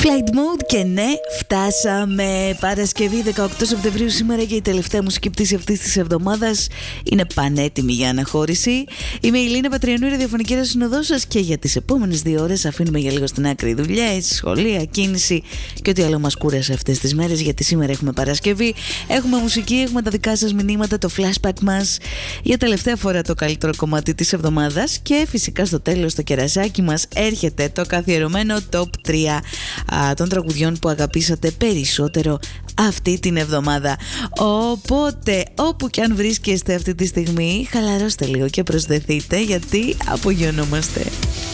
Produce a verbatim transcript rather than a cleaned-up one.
Flight Mode και ναι, φτάσαμε. Παρασκευή δεκαοκτώ Σεπτεμβρίου σήμερα και η τελευταία μουσική πτήση αυτής της εβδομάδας είναι πανέτοιμη για αναχώρηση. Είμαι η Λίνα Πατριανού, η ραδιοφωνική συνοδός σας, και για τις επόμενες δύο ώρες αφήνουμε για λίγο στην άκρη δουλειές, σχολεία, κίνηση και ό,τι άλλο μας κούρασε αυτές τις μέρες, γιατί σήμερα έχουμε Παρασκευή, έχουμε μουσική, έχουμε τα δικά σας μηνύματα, το flashback μας για τελευταία φορά το καλύτερο κομμάτι της εβδομάδας και φυσικά στο τέλος το κερασάκι μας έρχεται το καθιερωμένο top τρία α, των τραγουδιών που αγαπήσατε περισσότερο αυτή την εβδομάδα. Οπότε όπου και αν βρίσκεστε αυτή τη στιγμή, χαλαρώστε λίγο και προσδεθείτε, γιατί απογειωνόμαστε.